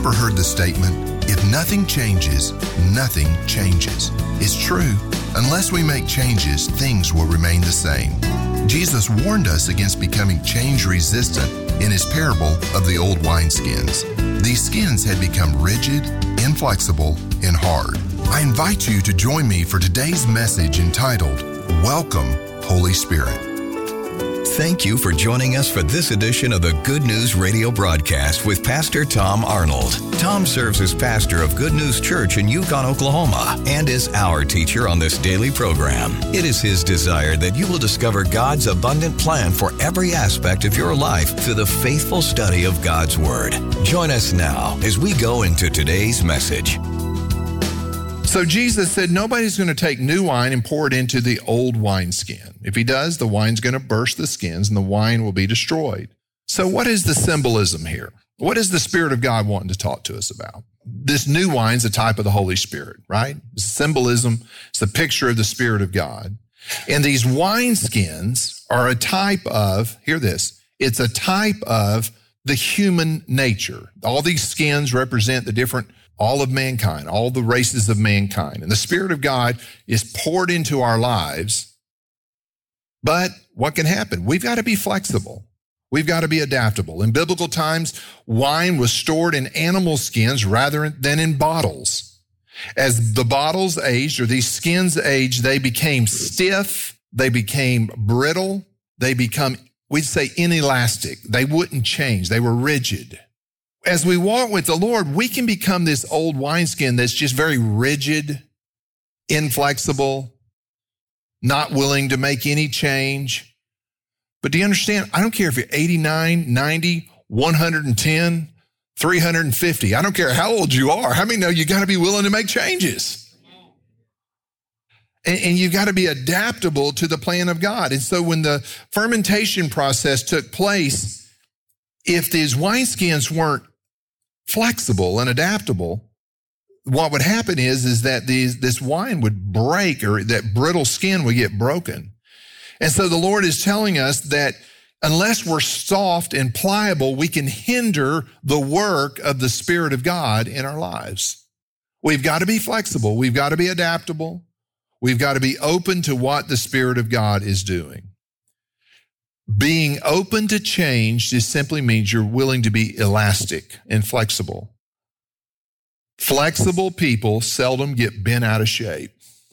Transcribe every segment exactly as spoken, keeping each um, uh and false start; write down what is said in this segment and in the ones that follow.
ever heard the statement, if nothing changes, nothing changes? It's true. Unless we make changes, things will remain the same. Jesus warned us against becoming change-resistant in his parable of the old wineskins. These skins had become rigid, inflexible, and hard. I invite you to join me for today's message entitled, Welcome, Holy Spirit. Thank you for joining us for this edition of the Good News Radio broadcast with Pastor Tom Arnold. Tom serves as pastor of Good News Church in Yukon, Oklahoma, and is our teacher on this daily program. It is his desire that you will discover God's abundant plan for every aspect of your life through the faithful study of God's Word. Join us now as we go into today's message. So Jesus said nobody's going to take new wine and pour it into the old wineskin. If he does, the wine's going to burst the skins and the wine will be destroyed. So what is the symbolism here? What is the Spirit of God wanting to talk to us about? This new wine's a type of the Holy Spirit, right? It's symbolism. It's the picture of the Spirit of God. And these wineskins are a type of, hear this, it's a type of the human nature. All these skins represent the different all of mankind, all the races of mankind. And the Spirit of God is poured into our lives. But what can happen? We've got to be flexible. We've got to be adaptable. In biblical times, wine was stored in animal skins rather than in bottles. As the bottles aged, or these skins aged, they became stiff, they became brittle, they become, we'd say, inelastic. They wouldn't change. They were rigid. As we walk with the Lord, we can become this old wineskin that's just very rigid, inflexible, not willing to make any change. But do you understand? I don't care if you're eighty-nine, ninety, one hundred ten, three hundred fifty. I don't care how old you are. How many know you got to be willing to make changes? And, and you've got to be adaptable to the plan of God. And so when the fermentation process took place, if these wineskins weren't flexible and adaptable, what would happen is, is that these, this wine would break, or that brittle skin would get broken. And so the Lord is telling us that unless we're soft and pliable, we can hinder the work of the Spirit of God in our lives. We've got to be flexible. We've got to be adaptable. We've got to be open to what the Spirit of God is doing. Being open to change just simply means you're willing to be elastic and flexible. Flexible people seldom get bent out of shape.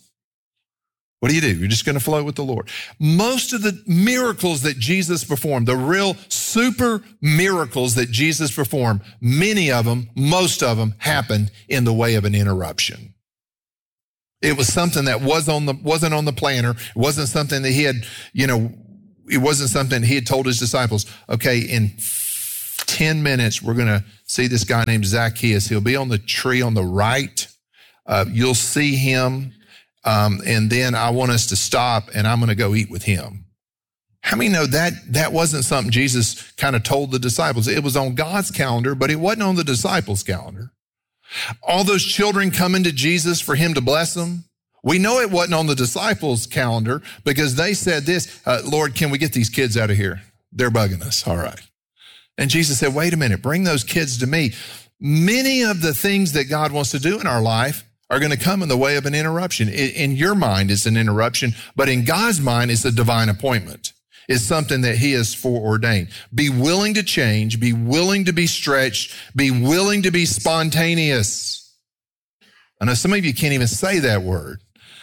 What do you do? You're just going to flow with the Lord. Most of the miracles that Jesus performed, the real super miracles that Jesus performed, many of them, most of them happened in the way of an interruption. It was something that was on the, wasn't on the planner. It wasn't something that he had, you know, it wasn't something he had told his disciples, okay, in ten minutes, we're going to see this guy named Zacchaeus. He'll be on the tree on the right. Uh, you'll see him. Um, and then I want us to stop and I'm going to go eat with him. How many know that that wasn't something Jesus kind of told the disciples? It was on God's calendar, but it wasn't on the disciples' calendar. All those children coming to Jesus for him to bless them. We know it wasn't on the disciples' calendar because they said this, uh, Lord, can we get these kids out of here? They're bugging us. All right. And Jesus said, wait a minute, bring those kids to me. Many of the things that God wants to do in our life are going to come in the way of an interruption. In your mind, it's an interruption, but in God's mind, it's a divine appointment. It's something that he has foreordained. Be willing to change, be willing to be stretched, be willing to be spontaneous. I know some of you can't even say that word.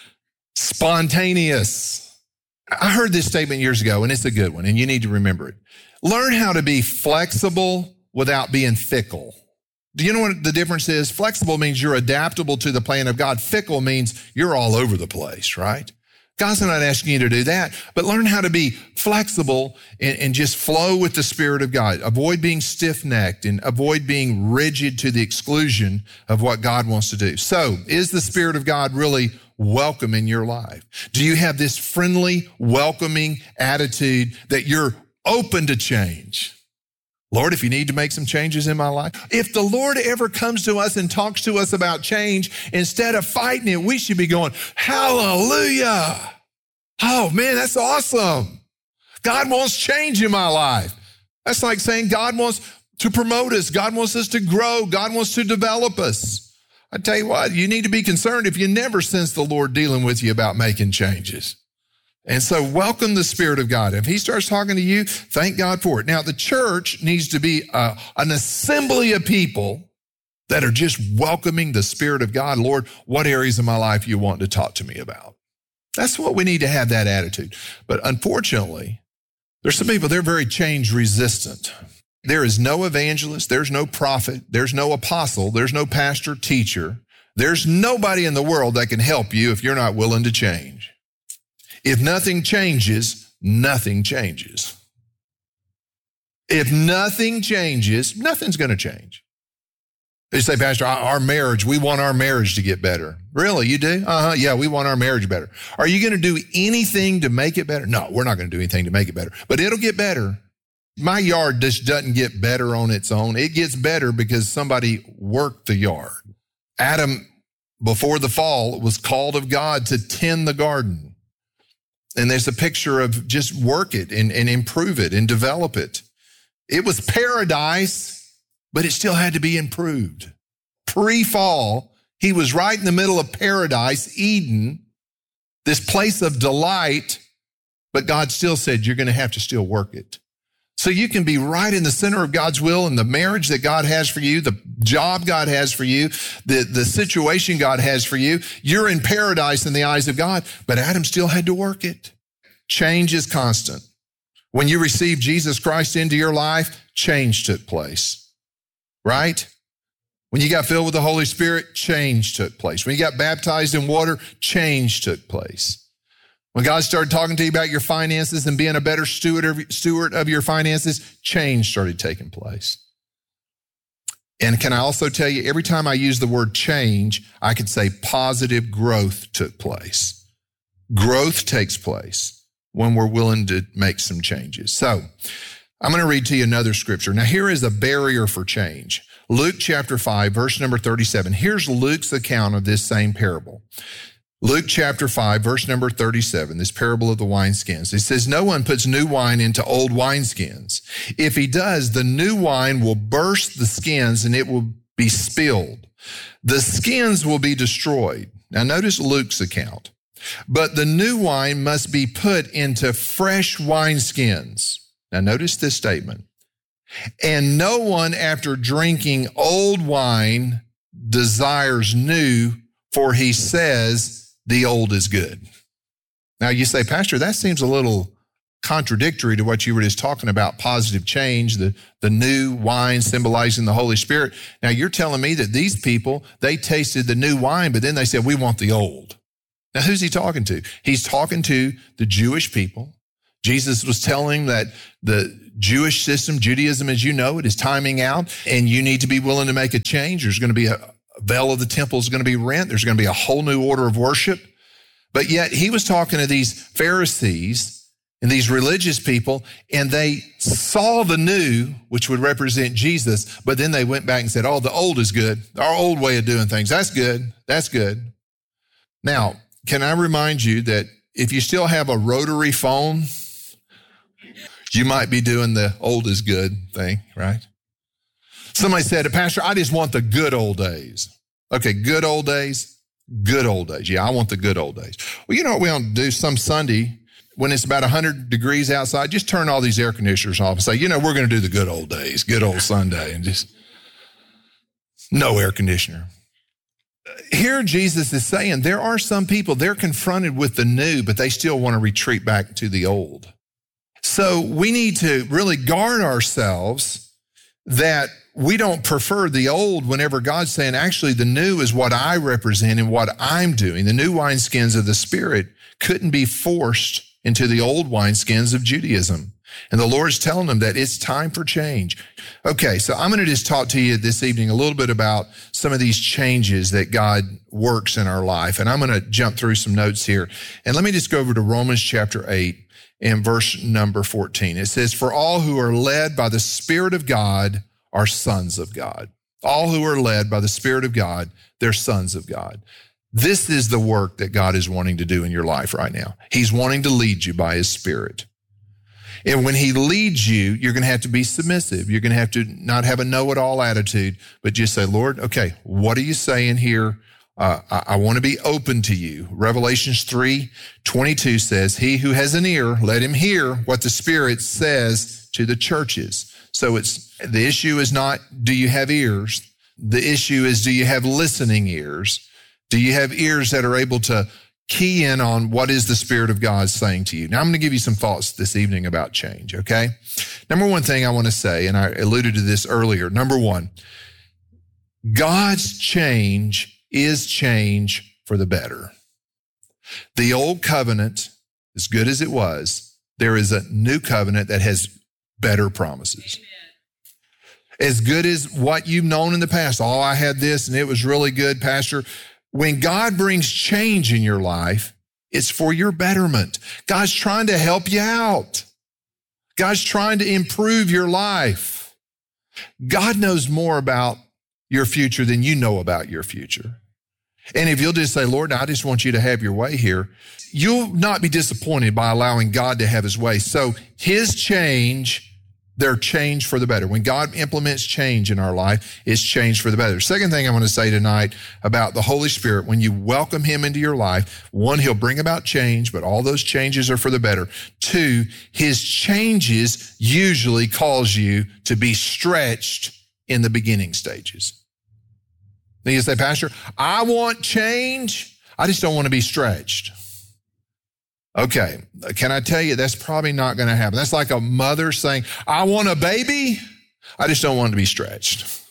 Spontaneous. I heard this statement years ago, and it's a good one, and you need to remember it. Learn how to be flexible without being fickle. Do you know what the difference is? Flexible means you're adaptable to the plan of God. Fickle means you're all over the place, right? God's not asking you to do that, but learn how to be flexible and, and just flow with the Spirit of God. Avoid being stiff-necked and avoid being rigid to the exclusion of what God wants to do. So, is the Spirit of God really welcome in your life? Do you have this friendly, welcoming attitude that you're open to change? Lord, if you need to make some changes in my life, if the Lord ever comes to us and talks to us about change, instead of fighting it, we should be going, hallelujah. Oh man, that's awesome. God wants change in my life. That's like saying God wants to promote us. God wants us to grow. God wants to develop us. I tell you what, you need to be concerned if you never sense the Lord dealing with you about making changes. And so welcome the Spirit of God. If he starts talking to you, thank God for it. Now, the church needs to be uh, an assembly of people that are just welcoming the Spirit of God. Lord, what areas of my life you want to talk to me about? That's what we need to have, that attitude. But unfortunately, there's some people, they're very change resistant. There is no evangelist, there's no prophet, there's no apostle, there's no pastor, teacher. There's nobody in the world that can help you if you're not willing to change. If nothing changes, nothing changes. If nothing changes, nothing's going to change. They say, Pastor, our marriage, we want our marriage to get better. Really, you do? Uh-huh, yeah, we want our marriage better. Are you going to do anything to make it better? No, we're not going to do anything to make it better, but it'll get better. My yard just doesn't get better on its own. It gets better because somebody worked the yard. Adam, before the fall, was called of God to tend the garden. And there's a picture of just work it and, and improve it and develop it. It was paradise, but it still had to be improved. Pre-fall, he was right in the middle of paradise, Eden, this place of delight, but God still said, you're going to have to still work it. So you can be right in the center of God's will and the marriage that God has for you, the job God has for you, the, the situation God has for you. You're in paradise in the eyes of God, but Adam still had to work it. Change is constant. When you receive Jesus Christ into your life, change took place, right? When you got filled with the Holy Spirit, change took place. When you got baptized in water, change took place. When God started talking to you about your finances and being a better steward of, steward of your finances, change started taking place. And can I also tell you, every time I use the word change, I could say positive growth took place. Growth takes place when we're willing to make some changes. So I'm going to read to you another scripture. Now, here is a barrier for change. Luke chapter five, verse number thirty-seven. Here's Luke's account of this same parable. Luke chapter five, verse number thirty-seven, this parable of the wineskins. It says, no one puts new wine into old wineskins. If he does, the new wine will burst the skins and it will be spilled. The skins will be destroyed. Now notice Luke's account. But the new wine must be put into fresh wineskins. Now notice this statement. And no one after drinking old wine desires new, for he says, the old is good. Now you say, Pastor, that seems a little contradictory to what you were just talking about, positive change, the, the new wine symbolizing the Holy Spirit. Now you're telling me that these people, they tasted the new wine, but then they said, we want the old. Now who's he talking to? He's talking to the Jewish people. Jesus was telling that the Jewish system, Judaism as you know it, is timing out, and you need to be willing to make a change. There's going to be a veil of the temple is going to be rent. There's going to be a whole new order of worship. But yet he was talking to these Pharisees and these religious people, and they saw the new, which would represent Jesus, but then they went back and said, oh, the old is good. Our old way of doing things, that's good. That's good. Now, can I remind you that if you still have a rotary phone, you might be doing the old is good thing, right? Somebody said, Pastor, I just want the good old days. Okay, good old days, good old days. Yeah, I want the good old days. Well, you know what we want to do some Sunday when it's about one hundred degrees outside? Just turn all these air conditioners off and say, you know, we're going to do the good old days, good old Sunday, and just no air conditioner. Here Jesus is saying there are some people, they're confronted with the new, but they still want to retreat back to the old. So we need to really guard ourselves that we don't prefer the old whenever God's saying, actually, the new is what I represent and what I'm doing. The new wineskins of the Spirit couldn't be forced into the old wineskins of Judaism. And the Lord's telling them that it's time for change. Okay, so I'm going to just talk to you this evening a little bit about some of these changes that God works in our life. And I'm going to jump through some notes here. And let me just go over to Romans chapter eight and verse number fourteen. It says, for all who are led by the Spirit of God are sons of God. All who are led by the Spirit of God, they're sons of God. This is the work that God is wanting to do in your life right now. He's wanting to lead you by his Spirit. And when he leads you, you're going to have to be submissive. You're going to have to not have a know-it-all attitude, but just say, Lord, okay, what are you saying here? Uh, I, I want to be open to you. Revelations three twenty-two says, he who has an ear, let him hear what the Spirit says to the churches. So it's the issue is not, do you have ears? The issue is, do you have listening ears? Do you have ears that are able to key in on what is the Spirit of God saying to you? Now, I'm going to give you some thoughts this evening about change, okay? Number one thing I want to say, and I alluded to this earlier, number one, God's change is change for the better. The old covenant, as good as it was, there is a new covenant that has better promises. Amen. As good as what you've known in the past, oh, I had this and it was really good, Pastor. When God brings change in your life, it's for your betterment. God's trying to help you out. God's trying to improve your life. God knows more about your future than you know about your future. And if you'll just say, Lord, I just want you to have your way here, you'll not be disappointed by allowing God to have his way. So his change, they're changed for the better. When God implements change in our life, it's changed for the better. Second thing I want to say tonight about the Holy Spirit, when you welcome him into your life, one, he'll bring about change, but all those changes are for the better. Two, his changes usually cause you to be stretched in the beginning stages. Then you say, Pastor, I want change. I just don't want to be stretched. Okay, can I tell you, that's probably not going to happen. That's like a mother saying, I want a baby. I just don't want to be stretched.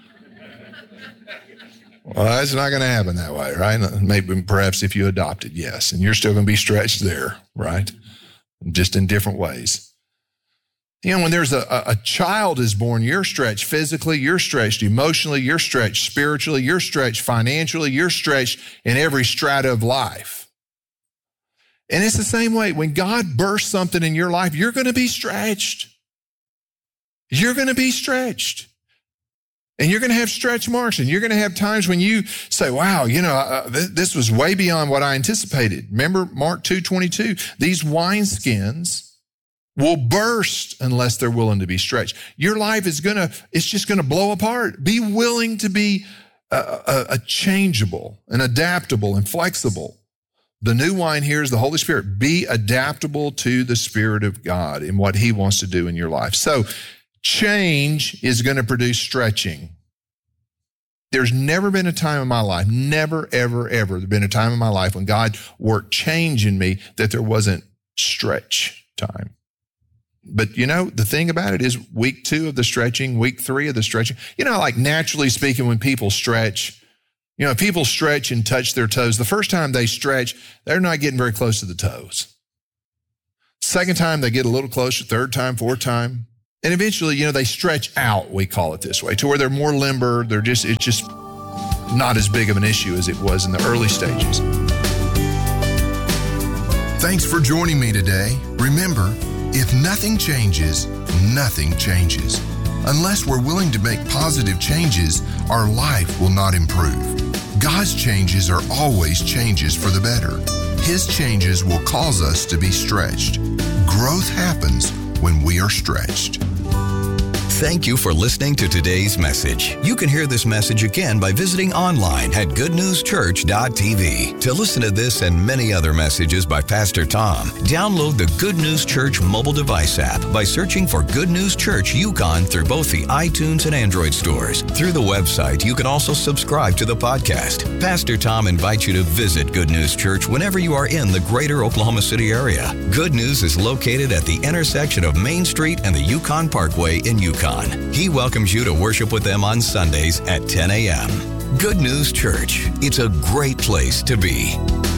Well, that's not going to happen that way, right? Maybe perhaps if you adopted, yes, and you're still going to be stretched there, right? Just in different ways. You know, when there's a, a child is born, you're stretched physically, you're stretched emotionally, you're stretched spiritually, you're stretched financially, you're stretched in every strata of life. And it's the same way. When God bursts something in your life, you're going to be stretched. You're going to be stretched. And you're going to have stretch marks. And you're going to have times when you say, wow, you know, uh, th- this was way beyond what I anticipated. Remember Mark two twenty-two, these wineskins will burst unless they're willing to be stretched. Your life is going to, it's just going to blow apart. Be willing to be a, a, a changeable and adaptable and flexible. The new wine here is the Holy Spirit. Be adaptable to the Spirit of God and what he wants to do in your life. So change is going to produce stretching. There's never been a time in my life, never, ever, ever, there's been a time in my life when God worked change in me that there wasn't stretch time. But you know, the thing about it is week two of the stretching, week three of the stretching, you know, like naturally speaking, when people stretch, you know, if people stretch and touch their toes, the first time they stretch, they're not getting very close to the toes. Second time, they get a little closer, third time, fourth time. And eventually, you know, they stretch out, we call it this way, to where they're more limber. They're just, it's just not as big of an issue as it was in the early stages. Thanks for joining me today. Remember, if nothing changes, nothing changes. Unless we're willing to make positive changes, our life will not improve. God's changes are always changes for the better. His changes will cause us to be stretched. Growth happens when we are stretched. Thank you for listening to today's message. You can hear this message again by visiting online at good news church dot t v. To listen to this and many other messages by Pastor Tom, download the Good News Church mobile device app by searching for Good News Church Yukon through both the iTunes and Android stores. Through the website, you can also subscribe to the podcast. Pastor Tom invites you to visit Good News Church whenever you are in the greater Oklahoma City area. Good News is located at the intersection of Main Street and the Yukon Parkway in Yukon. He welcomes you to worship with them on Sundays at ten a.m. Good News Church. It's a great place to be.